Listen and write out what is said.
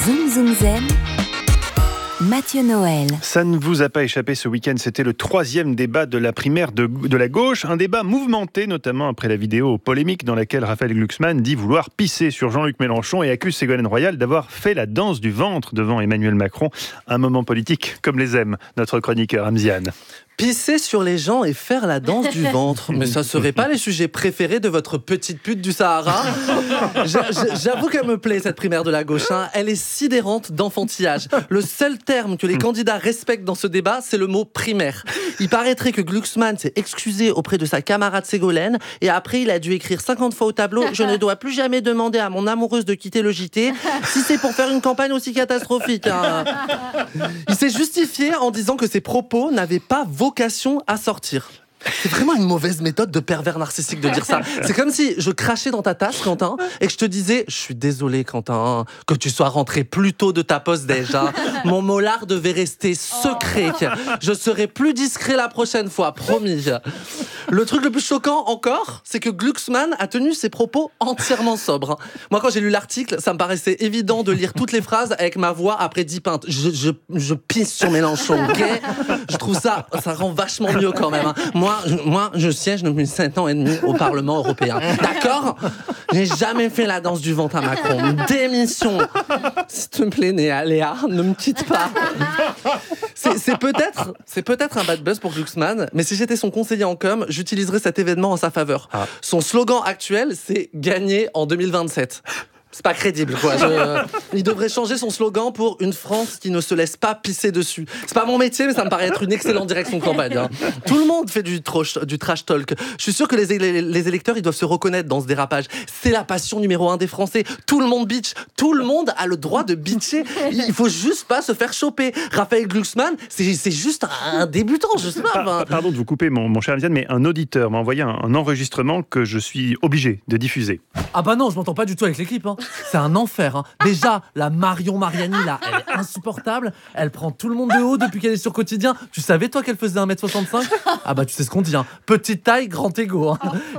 Zoom Zoom Zen, Mathieu Noël. Ça ne vous a pas échappé ce week-end, c'était le 3e débat de la primaire de la gauche. Un débat mouvementé, notamment après la vidéo polémique dans laquelle Raphaël Glucksmann dit vouloir pisser sur Jean-Luc Mélenchon et accuse Ségolène Royal d'avoir fait la danse du ventre devant Emmanuel Macron. Un moment politique comme les aime notre chroniqueur Hamziane. Pisser sur les gens et faire la danse du ventre. Mais ça serait pas les sujets préférés de votre petite pute du Sahara? J'avoue qu'elle me plaît, cette primaire de la gauche. Elle est sidérante d'enfantillage. Le seul terme que les candidats respectent dans ce débat, c'est le mot primaire. Il paraîtrait que Glucksmann s'est excusé auprès de sa camarade Ségolène et après il a dû écrire 50 fois au tableau « Je ne dois plus jamais demander à mon amoureuse de quitter le JT si c'est pour faire une campagne aussi catastrophique. » Il s'est justifié en disant que ses propos n'avaient pas vocation à sortir. C'est vraiment une mauvaise méthode de pervers narcissique de dire ça. C'est comme si je crachais dans ta tasse, Quentin, et que je te disais « Je suis désolé, Quentin, que tu sois rentré plus tôt de ta pause déjà. Mon molar devait rester secret. Je serai plus discret la prochaine fois, promis. » Le truc le plus choquant encore, c'est que Glucksmann a tenu ses propos entièrement sobres. Moi, quand j'ai lu l'article, ça me paraissait évident de lire toutes les phrases avec ma voix après 10 pintes. Je pisse sur Mélenchon, ok ? Je trouve ça rend vachement mieux quand même. Moi, je siège depuis 7 ans et demi au Parlement européen. D'accord ? J'ai jamais fait la danse du ventre à Macron. Démission. S'il te plaît, Léa, ne me quitte pas. C'est peut-être un bad buzz pour Glucksmann, mais si j'étais son conseiller en com, j'utiliserais cet événement en sa faveur. Son slogan actuel, c'est « Gagner en 2027 ». C'est pas crédible, quoi. Il devrait changer son slogan pour « Une France qui ne se laisse pas pisser dessus ». C'est pas mon métier, mais ça me paraît être une excellente direction de campagne. Tout le monde fait du trash talk. Je suis sûr que les électeurs, ils doivent se reconnaître dans ce dérapage. C'est la passion numéro 1 des Français. Tout le monde bitch. Tout le monde a le droit de bitcher. Il faut juste pas se faire choper. Raphaël Glucksmann, c'est juste un débutant, je sais pas. Pardon de vous couper, mon cher Hamziane, mais un auditeur m'a envoyé un enregistrement que je suis obligé de diffuser. Ah bah non, je m'entends pas du tout avec l'équipe. C'est un enfer. Déjà, la Marion Mariani, là, elle est insupportable. Elle prend tout le monde de haut depuis qu'elle est sur Quotidien. Tu savais, toi, qu'elle faisait 1m65 ? Ah bah, tu sais ce qu'on dit. Petite taille, grand égo.